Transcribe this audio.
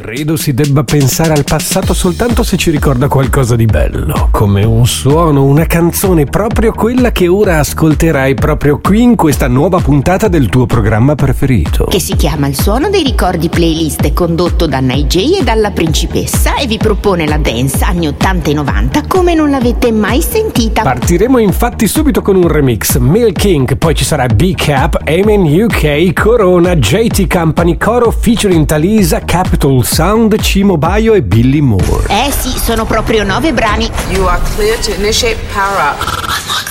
Credo si debba pensare al passato soltanto se ci ricorda qualcosa di bello, come un suono, una canzone, proprio quella che ora ascolterai proprio qui in questa nuova puntata del tuo programma preferito. Che si chiama Il Suono dei Ricordi Playlist, è condotto da Nigel e dalla Principessa e vi propone la dance anni 80 e 90 come non l'avete mai sentita. Partiremo infatti subito con un remix, Milk King, poi ci sarà B-Cap, Amen UK, Corona, JT Company, Coro featuring Talisa, Capital Sound, Cimo Baio e Billy Moore. Sì, sono proprio 9 brani. You are clear to initiate power up.